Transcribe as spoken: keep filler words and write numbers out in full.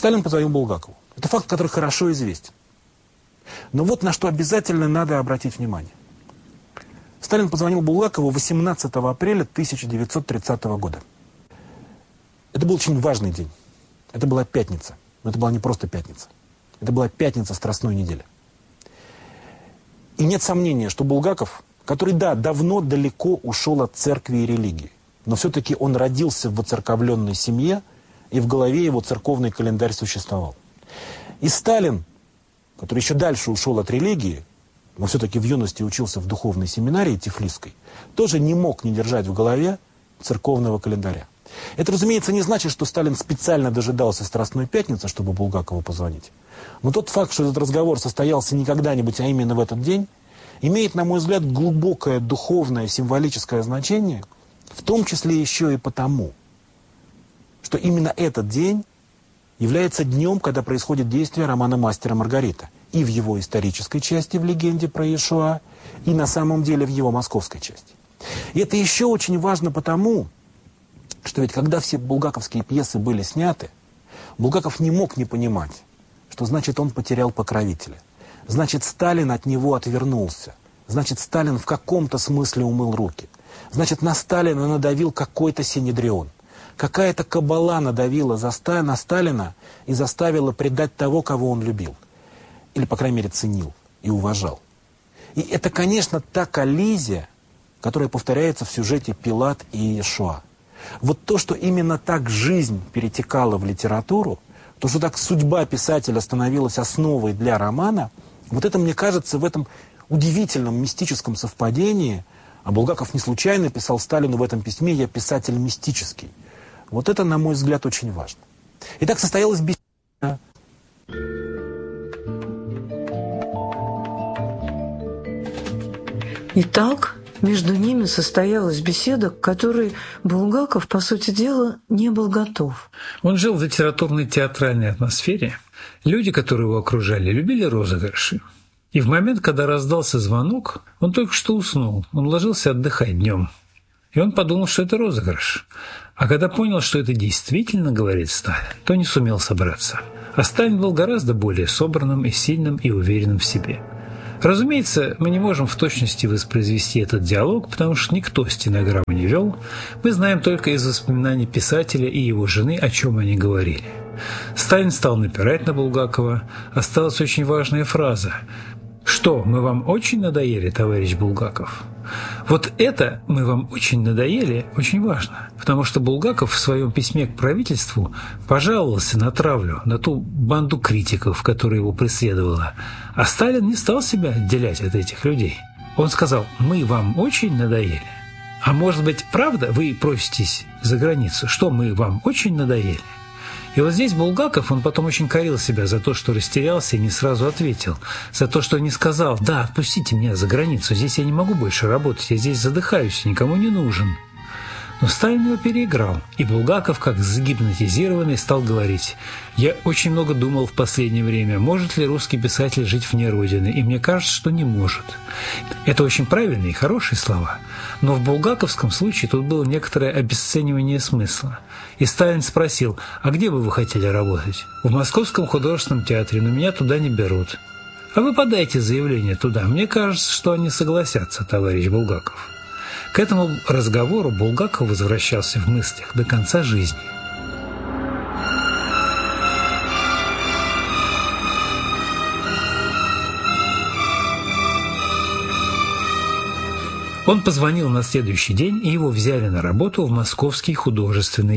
Сталин позвонил Булгакову. Это факт, который хорошо известен. Но вот на что обязательно надо обратить внимание. Сталин позвонил Булгакову восемнадцатого апреля тысяча девятьсот тридцатого года. Это был очень важный день. Это была пятница. Но это была не просто пятница. Это была пятница Страстной недели. И нет сомнения, что Булгаков, который, да, давно далеко ушел от церкви и религии, но все-таки он родился в воцерковленной семье, и в голове его церковный календарь существовал. И Сталин, который еще дальше ушел от религии, но все-таки в юности учился в духовной семинарии Тифлисской, тоже не мог не держать в голове церковного календаря. Это, разумеется, не значит, что Сталин специально дожидался Страстной пятницы, чтобы Булгакову позвонить. Но тот факт, что этот разговор состоялся не когда-нибудь, а именно в этот день, имеет, на мой взгляд, глубокое духовное, символическое значение, в том числе еще и потому, что именно этот день является днем, когда происходит действие романа «Мастер и Маргарита». И в его исторической части, в легенде про Иешуа, и на самом деле в его московской части. И это еще очень важно потому, что ведь когда все булгаковские пьесы были сняты, Булгаков не мог не понимать, что значит он потерял покровителя. Значит, Сталин от него отвернулся. Значит, Сталин в каком-то смысле умыл руки. Значит, на Сталина надавил какой-то синедрион. Какая-то кабала надавила за Ста- на Сталина и заставила предать того, кого он любил. Или, по крайней мере, ценил и уважал. И это, конечно, та коллизия, которая повторяется в сюжете «Пилат и Иешуа». Вот то, что именно так жизнь перетекала в литературу, то, что так судьба писателя становилась основой для романа, вот это, мне кажется, в этом удивительном мистическом совпадении, а Булгаков не случайно писал Сталину в этом письме «Я писатель мистический». Вот это, на мой взгляд, очень важно. Итак, состоялась беседа. Итак, между ними состоялась беседа, к которой Булгаков, по сути дела, не был готов. Он жил в литературной театральной атмосфере. Люди, которые его окружали, любили розыгрыши. И в момент, когда раздался звонок, он только что уснул. Он ложился отдыхать днем. И он подумал, что это розыгрыш. А когда понял, что это действительно говорит Сталин, то не сумел собраться. А Сталин был гораздо более собранным и сильным и уверенным в себе. Разумеется, мы не можем в точности воспроизвести этот диалог, потому что никто стенограмму не вел. Мы знаем только из воспоминаний писателя и его жены, о чем они говорили. Сталин стал напирать на Булгакова. Осталась очень важная фраза: «Что, мы вам очень надоели, товарищ Булгаков?» Вот это «мы вам очень надоели» очень важно, потому что Булгаков в своем письме к правительству пожаловался на травлю, на ту банду критиков, которая его преследовала. А Сталин не стал себя отделять от этих людей. Он сказал: «Мы вам очень надоели». А может быть, правда, вы проситесь за границу, что мы вам очень надоели? И вот здесь Булгаков, он потом очень корил себя за то, что растерялся и не сразу ответил, за то, что не сказал: «Да, отпустите меня за границу, здесь я не могу больше работать, я здесь задыхаюсь, никому не нужен». Но Сталин его переиграл, и Булгаков, как загипнотизированный, стал говорить: «Я очень много думал в последнее время, может ли русский писатель жить вне Родины, и мне кажется, что не может». Это очень правильные и хорошие слова, но в булгаковском случае тут было некоторое обесценивание смысла. И Сталин спросил: «А где бы вы хотели работать?» «В Московском художественном театре, но меня туда не берут». «А вы подайте заявление туда, мне кажется, что они согласятся, товарищ Булгаков». К этому разговору Булгаков возвращался в мыслях до конца жизни. Он позвонил на следующий день, и его взяли на работу в Московский художественный